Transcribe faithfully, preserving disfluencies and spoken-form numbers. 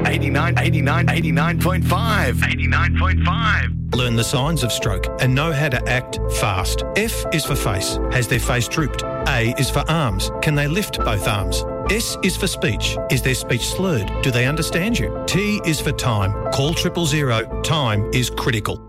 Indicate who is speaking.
Speaker 1: eighty-nine, eighty-nine, eighty-nine point five. eighty-nine point five.
Speaker 2: Learn the signs of stroke and know how to act fast. F is for face. Has their face drooped? A is for arms. Can they lift both arms? S is for speech. Is their speech slurred? Do they understand you? T is for time. Call triple zero. Time is critical.